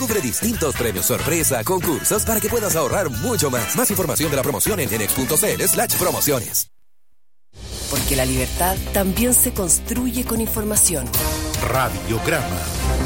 Cubre distintos premios sorpresa, concursos, para que puedas ahorrar mucho más. Más información de la promoción en genex.cl/promociones. Porque la libertad también se construye con información. Radiograma.